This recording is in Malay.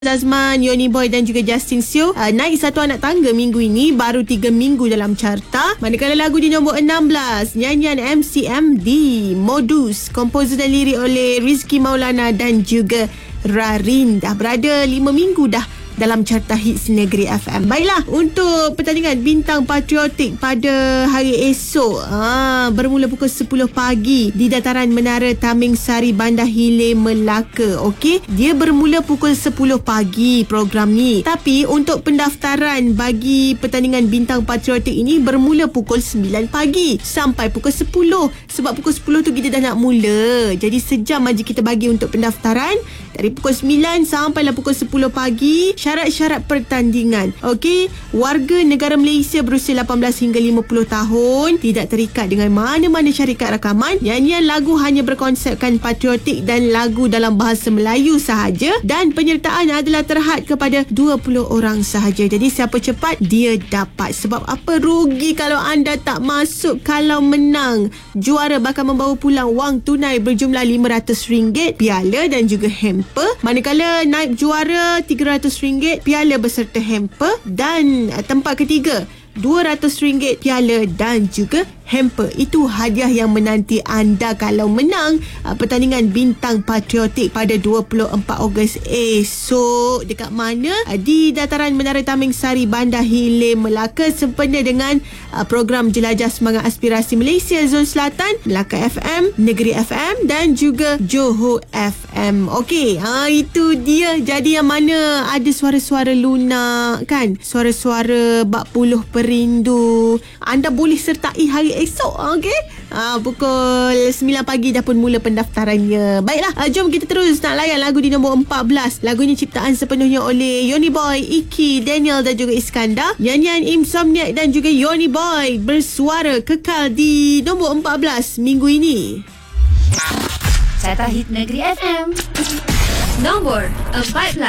Azman, Yoni Boy dan juga Justin Seo naik satu anak tangga minggu ini, baru 3 minggu dalam carta. Manakala lagu di nombor 16, nyanyian MCMD Modus, komposer dan lirik oleh Rizky Maulana dan juga Rarin, dah berada 5 minggu dah dalam carta hits Negeri FM. Baiklah, untuk pertandingan Bintang Patriotik pada hari esok, bermula pukul 10 pagi di dataran Menara Taming Sari, Bandar Hilir, Melaka. Okey, dia bermula pukul 10 pagi program ni. Tapi untuk pendaftaran bagi pertandingan Bintang Patriotik ini bermula pukul 9 pagi sampai pukul 10. Sebab pukul 10 tu kita dah nak mula. Jadi sejam aja kita bagi untuk pendaftaran, dari pukul 9 sampailah pukul 10 pagi. Syarat-syarat pertandingan. Okey, warga negara Malaysia berusia 18 hingga 50 tahun, tidak terikat dengan mana-mana syarikat rakaman. Nyanyian lagu hanya berkonsepkan patriotik dan lagu dalam bahasa Melayu sahaja, dan penyertaan adalah terhad kepada 20 orang sahaja. Jadi siapa cepat dia dapat. Sebab apa rugi kalau anda tak masuk? Kalau menang, juara bakal membawa pulang wang tunai berjumlah RM500, piala dan juga hamper. Manakala naib juara RM300, piala beserta hamper, dan tempat ketiga RM200, piala dan juga hamper. Itu hadiah yang menanti anda kalau menang pertandingan Bintang Patriotik pada 24 Ogos esok. Dekat mana? Di dataran Menara Taming Sari, Bandar Hilir, Melaka, sempena dengan program Jelajah Semangat Aspirasi Malaysia Zon Selatan, Melaka FM, Negeri FM dan juga Johor FM. Okey, itu dia. Jadi yang mana ada suara-suara lunak kan, suara-suara bak puluh perindu, anda boleh sertai hari esok. Okey, pukul 9 pagi dah pun mula pendaftarannya. Baiklah, jom kita terus nak layan lagu di nombor 14. Lagu ini ciptaan sepenuhnya oleh Yoni Boy, Iki, Daniel dan juga Iskandar. Nyanyian Insomniac dan juga Yoni Boy bersuara kekal di nombor 14 minggu ini. Carta Hit Negeri FM nombor 14.